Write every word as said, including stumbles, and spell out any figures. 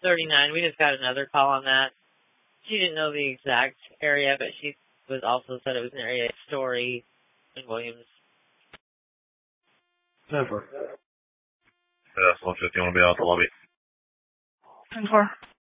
thirty-nine. We just got another call on that. She didn't know the exact area, but she was also said it was an area Story in Williams. ten four. Yeah, one fifty, you want to be out the lobby. ten four.